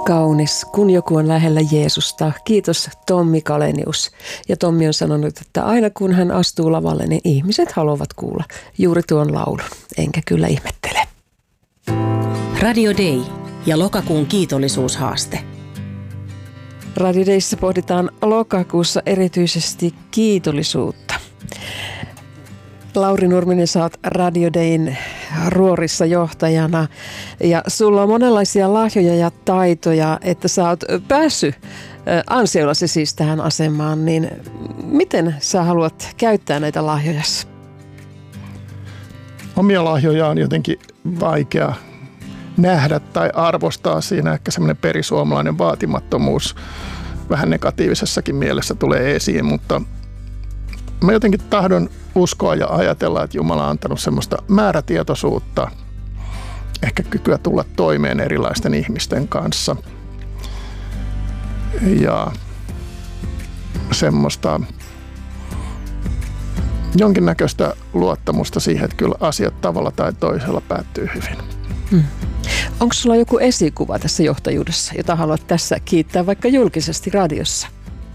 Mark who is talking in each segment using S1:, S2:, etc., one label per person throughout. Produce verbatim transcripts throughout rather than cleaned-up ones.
S1: kaunis, kun joku on lähellä Jeesusta. Kiitos Tommi Kalenius. Ja Tommi on sanonut, että aina kun hän astuu lavalle, niin ihmiset haluavat kuulla juuri tuon laulun. Enkä kyllä ihmettele.
S2: Radio Day ja lokakuun kiitollisuushaaste.
S1: Radio Dayssä pohditaan lokakuussa erityisesti kiitollisuutta. Lauri Nurminen, sä oot Radio Dayn ruorissa johtajana ja sulla on monenlaisia lahjoja ja taitoja, että sä oot päässyt ansiollasi siis tähän asemaan, niin miten sä haluat käyttää näitä lahjoja?
S3: Omia lahjoja on jotenkin vaikea nähdä tai arvostaa. Siinä ehkä semmoinen perisuomalainen vaatimattomuus vähän negatiivisessakin mielessä tulee esiin, mutta mä jotenkin tahdon uskoa ja ajatella, että Jumala on antanut semmoista määrätietoisuutta, ehkä kykyä tulla toimeen erilaisten ihmisten kanssa ja semmoista jonkinnäköistä luottamusta siihen, että kyllä asiat tavalla tai toisella päättyy hyvin.
S1: Hmm. Onko sulla joku esikuva tässä johtajuudessa, jota haluat tässä kiittää vaikka julkisesti radiossa?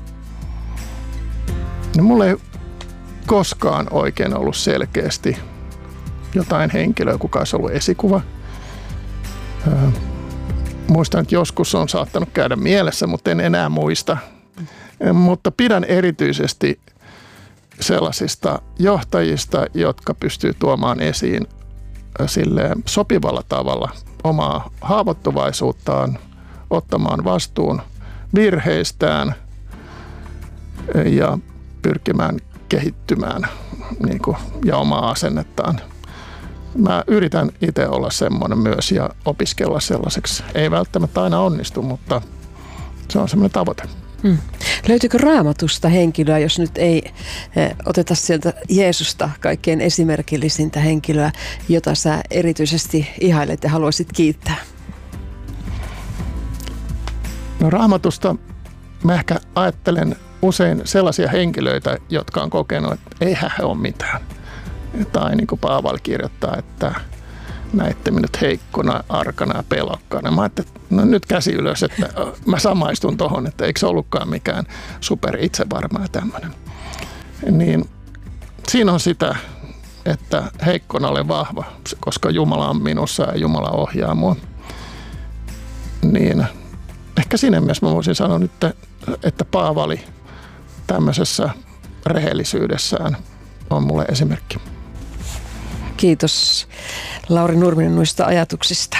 S3: No, mulla ei koskaan oikein ollut selkeästi jotain henkilöä, kuka olisi ollut esikuva. Öö, muistan, että joskus on saattanut käydä mielessä, mutta en enää muista. E, mutta pidän erityisesti sellaisista johtajista, jotka pystyy tuomaan esiin silleen sopivalla tavalla omaa haavoittuvaisuuttaan, ottamaan vastuun virheistään ja pyrkimään kehittymään niin kuin, ja omaa asennettaan. Mä yritän itse olla semmoinen myös ja opiskella sellaiseksi. Ei välttämättä aina onnistu, mutta se on semmoinen tavoite.
S1: Hmm. Löytyykö Raamatusta henkilöä, jos nyt ei eh, oteta sieltä Jeesusta kaikkein esimerkillisintä henkilöä, jota sä erityisesti ihailet ja haluaisit kiittää?
S3: No, Raamatusta mä ehkä ajattelen usein sellaisia henkilöitä, jotka on kokenut, että eihän he ole mitään. Tai niin kuin Paavali kirjoittaa, että näitte minut heikkona, arkana ja pelokkaana. Mä ajattelin, että no nyt käsi ylös, että mä samaistun tohon, että eikö se ollutkaan mikään super itsevarma ja tämmöinen. Niin siinä on sitä, että heikkona olen vahva, koska Jumala on minussa ja Jumala ohjaa mua. Niin ehkä siinä mielessä mä voisin sanoa nyt, että Paavali tämmöisessä rehellisyydessään on mulle esimerkki.
S1: Kiitos Lauri Nurminen noista ajatuksista.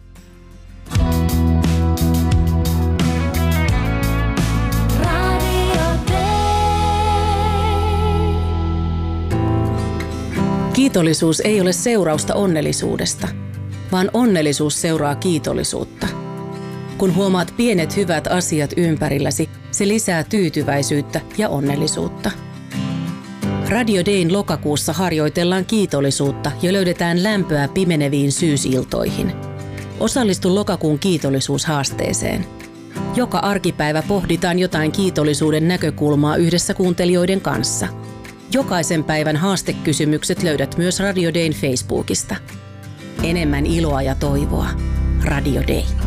S2: Kiitollisuus ei ole seurausta onnellisuudesta, vaan onnellisuus seuraa kiitollisuutta. Kun huomaat pienet hyvät asiat ympärilläsi, se lisää tyytyväisyyttä ja onnellisuutta. Radio Dayn lokakuussa harjoitellaan kiitollisuutta ja löydetään lämpöä pimeneviin syysiltoihin. Osallistu lokakuun kiitollisuushaasteeseen. Joka arkipäivä pohditaan jotain kiitollisuuden näkökulmaa yhdessä kuuntelijoiden kanssa. Jokaisen päivän haastekysymykset löydät myös Radio Dayn Facebookista. Enemmän iloa ja toivoa. Radio Day.